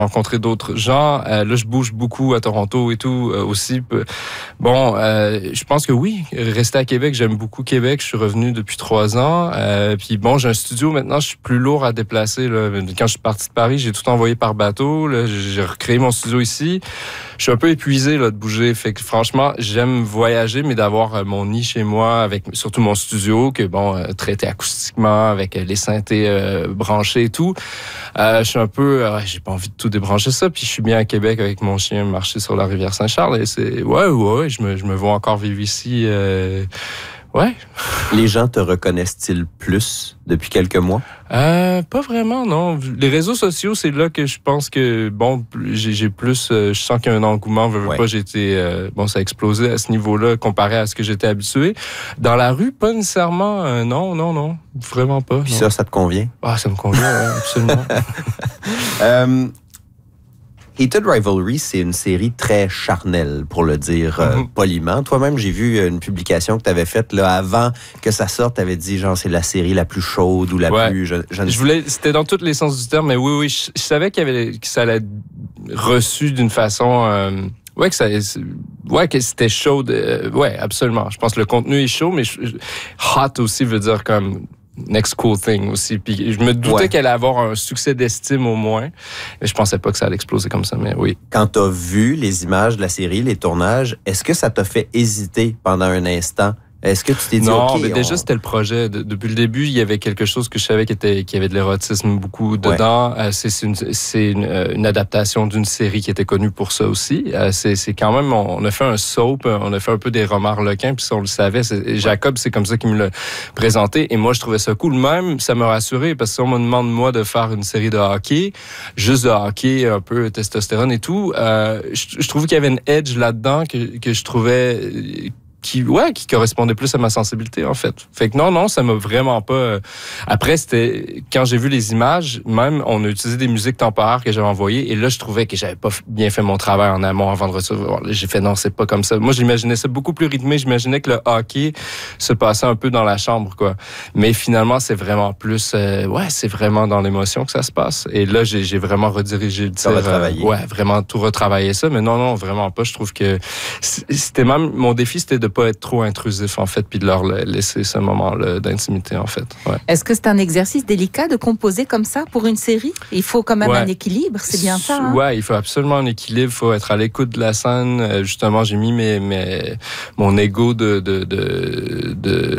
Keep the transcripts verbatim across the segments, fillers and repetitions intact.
rencontrer d'autres gens. Euh, là, je bouge beaucoup à Toronto et tout euh, aussi. Bon, euh, je pense que oui, rester à Québec, j'aime beaucoup Québec. Je suis revenu depuis trois ans. Euh, puis bon, j'ai un studio maintenant, je suis plus lourd à déplacer. Là. Quand je suis parti de Paris, j'ai tout envoyé par bateau. Là. J'ai recréé mon studio ici. Je suis un peu épuisé là, de bouger. Fait que franchement, j'aime voyager, mais d'avoir euh, mon nid chez moi, avec surtout mon studio, que bon, euh, traité acoustiquement, avec euh, les synthés euh, branchés et tout. Euh, je suis un peu... Euh, j'ai pas envie de tout débrancher ça, puis je suis bien à Québec avec mon chien marcher sur la rivière Saint-Charles, et c'est... Ouais, ouais, je me, je me vois encore vivre ici, euh... ouais. Les gens te reconnaissent-ils plus depuis quelques mois? Euh, pas vraiment, non. Les réseaux sociaux, c'est là que je pense que, bon, j'ai, j'ai plus... Euh, je sens qu'il y a un engouement, veux, veux ouais. pas, j'ai été... Euh, bon, ça a explosé à ce niveau-là, comparé à ce que j'étais habitué. Dans la rue, pas nécessairement, euh, non, non, non, vraiment pas. Puis non. ça, ça te convient? Ah, ça me convient, ouais, absolument. euh... Heated Rivalry, c'est une série très charnelle, pour le dire euh, mm-hmm. poliment. Toi-même, j'ai vu une publication que tu avais faite là, avant que ça sorte. Tu avais dit, genre, c'est la série la plus chaude ou la ouais. plus... Je, je... je voulais, c'était dans tous les sens du terme, mais oui, oui, je, je savais qu'il y avait, que ça allait être reçu d'une façon... Euh, ouais, que ça... Ouais, que c'était chaud. Euh, ouais, absolument. Je pense que le contenu est chaud, mais je, hot aussi veut dire comme... Next cool thing aussi. Puis je me doutais ouais. qu'elle allait avoir un succès d'estime au moins. Mais je pensais pas que ça allait exploser comme ça, mais oui. Quand tu as vu les images de la série, les tournages, est-ce que ça t'a fait hésiter pendant un instant? Est-ce que tu t'es dit, non, OK, mais déjà, on... c'était le projet. De, depuis le début, il y avait quelque chose que je savais qui était, qui avait de l'érotisme beaucoup dedans. Ouais. Euh, c'est, c'est, une, c'est une, une adaptation d'une série qui était connue pour ça aussi. Euh, c'est, c'est quand même, on a fait un soap, on a fait un peu des romans harlequins, puis ça, on le savait. C'est, Jacob, c'est comme ça qu'il me l'a présenté. Et moi, je trouvais ça cool. Même, ça m'a rassuré, parce que si on me demande, moi, de faire une série de hockey, juste de hockey, un peu testostérone et tout, euh, je, je trouvais qu'il y avait une edge là-dedans que, que je trouvais... qui ouais qui correspondait plus à ma sensibilité en fait. Fait que non non, ça m'a vraiment pas euh... après c'était quand j'ai vu les images, même on a utilisé des musiques temporaires que j'avais envoyées et là je trouvais que j'avais pas bien fait mon travail en amont avant de recevoir. J'ai fait non, c'est pas comme ça. Moi j'imaginais ça beaucoup plus rythmé, j'imaginais que le hockey se passait un peu dans la chambre quoi. Mais finalement c'est vraiment plus euh... ouais, c'est vraiment dans l'émotion que ça se passe et là j'ai j'ai vraiment redirigé le tir, euh... ouais, vraiment tout retravailler ça, mais non non, vraiment pas, je trouve que c'était même mon défi, c'était de pas être trop intrusif, en fait, puis de leur laisser ce moment-là d'intimité, en fait. Ouais. Est-ce que c'est un exercice délicat de composer comme ça pour une série? Il faut quand même ouais. un équilibre, c'est bien ça? Hein? Oui, il faut absolument un équilibre, il faut être à l'écoute de la scène. Justement, j'ai mis mes, mes, mon ego de, de, de,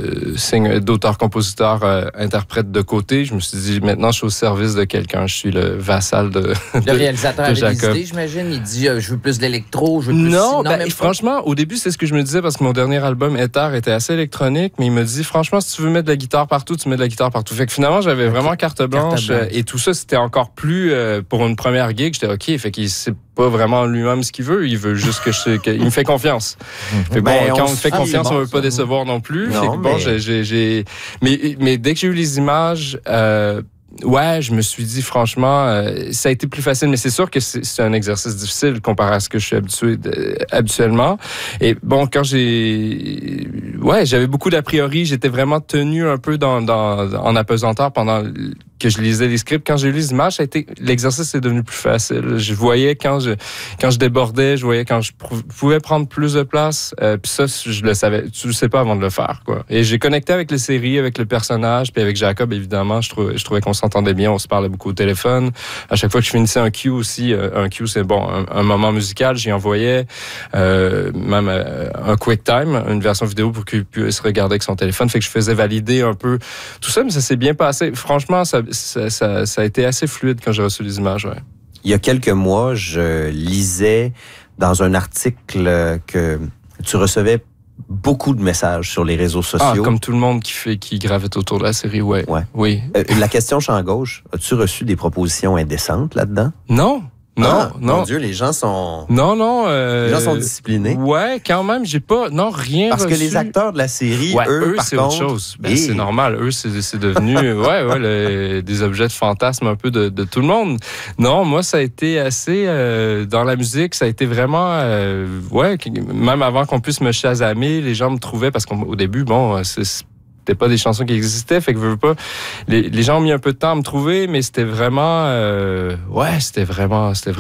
de, d'auteur-compositeur euh, interprète de côté. Je me suis dit, maintenant, je suis au service de quelqu'un. Je suis le vassal de, de Le réalisateur de avait des idées, j'imagine. Il dit, euh, je veux plus d'électro, je veux plus... Non, non ben, même franchement, au début, c'est ce que je me disais, parce que mon dernier album, Ether, était assez électronique, mais il me dit, franchement, si tu veux mettre de la guitare partout, tu mets de la guitare partout. Fait que finalement, j'avais okay. vraiment carte blanche, carte blanche. Et tout ça, c'était encore plus, euh, pour une première gig, j'étais OK, fait qu'il sait pas vraiment lui-même ce qu'il veut, il veut juste que je, que, il me fait confiance. Fait bon, ben, quand on me fait confiance, bon, on veut pas décevoir non plus. Non, fait que bon, mais... j'ai, j'ai, j'ai... Mais, mais dès que j'ai eu les images, euh, ouais, je me suis dit, franchement, euh, ça a été plus facile, mais c'est sûr que c'est, c'est un exercice difficile comparé à ce que je suis habitué de, habituellement. Et bon, quand j'ai... Ouais, j'avais beaucoup d'a priori, j'étais vraiment tenu un peu dans, dans, en apesanteur pendant que je lisais les scripts. Quand j'ai lu les images, ça a été, l'exercice est devenu plus facile. Je voyais quand je, quand je débordais, je voyais quand je pouvais prendre plus de place. Euh, puis ça, je le savais, tu le sais pas avant de le faire, quoi. Et j'ai connecté avec les séries, avec le personnage, puis avec Jacob, évidemment. Je trouvais, je trouvais qu'on s'entendait bien, on se parlait beaucoup au téléphone. À chaque fois que je finissais un cue aussi, un cue, c'est bon, un, un moment musical, j'y envoyais euh, même euh, un QuickTime, une version vidéo pour qu'il puisse regarder avec son téléphone. Fait que je faisais valider un peu tout ça, mais ça s'est bien passé. Franchement, ça Ça, ça, ça a été assez fluide quand j'ai reçu les images. Ouais. Il y a quelques mois, je lisais dans un article que tu recevais beaucoup de messages sur les réseaux sociaux. Ah, comme tout le monde qui fait, qui gravite autour de la série, ouais. ouais. Oui. Euh, la question champ gauche, as-tu reçu des propositions indécentes là-dedans? Non. Non, ah, non. Mon Dieu, les gens sont... Non, non. Euh... Les gens sont disciplinés. Ouais, quand même, j'ai pas... Non, rien Parce reçu. que les acteurs de la série, ouais, eux, eux par c'est contre... autre chose. Ben, et... c'est normal. Eux, c'est, c'est devenu ouais, ouais, le, des objets de fantasme un peu de, de tout le monde. Non, moi, ça a été assez... Euh, dans la musique, ça a été vraiment... Euh, ouais, même avant qu'on puisse me chasamer, les gens me trouvaient... Parce qu'au début, bon, c'est... c'était pas des chansons qui existaient, fait que je veux pas. Les, les gens ont mis un peu de temps à me trouver, mais c'était vraiment, euh, ouais, c'était vraiment, c'était vraiment